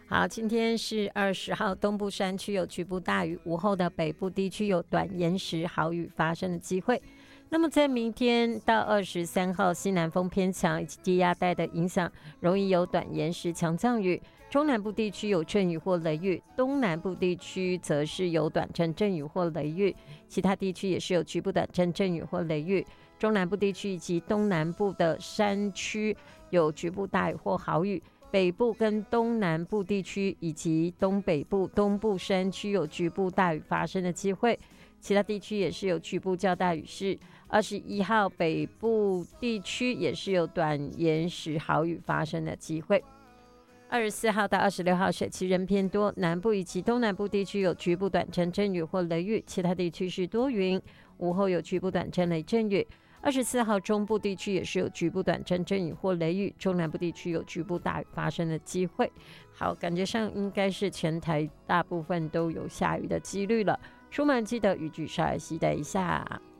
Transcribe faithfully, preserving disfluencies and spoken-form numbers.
好，今天是二十号，东部山区有局部大雨，午后的北部地区有短延时豪雨发生的机会。那么在明天到二十三号，西南风偏强以及低压带的影响，容易有短延时强降雨。中南部地区有阵雨或雷雨，东南部地区则是有短暂阵雨或雷雨，其他地区也是有局部短暂阵雨或雷雨。中南部地区以及东南部的山区有局部大雨或豪雨，北部跟东南部地区以及东北部、东部山区有局部大雨发生的机会，其他地区也是有局部较大雨势。二十一号北部地区也是有短延时豪雨发生的机会。二十四号到二十六号水汽仍偏多，南部以及东南部地区有局部短暂阵雨或雷雨，其他地区是多云，午后有局部短暂雷阵雨。二十四号中部地区也是有局部短暂阵雨或雷雨，中南部地区有局部大雨发生的机会。好，感觉上应该是全台大部分都有下雨的几率了，出门记得雨具稍微携带一下。